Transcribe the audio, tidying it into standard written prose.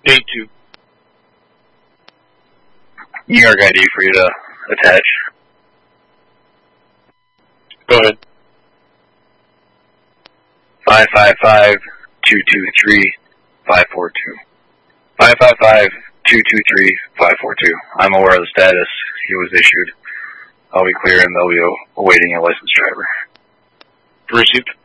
J2. New York ID for you to attach. Go ahead. 555-223-542. 555-223-542. I'm aware of the status. He was issued. I'll be clear and they'll be awaiting a licensed driver. Received.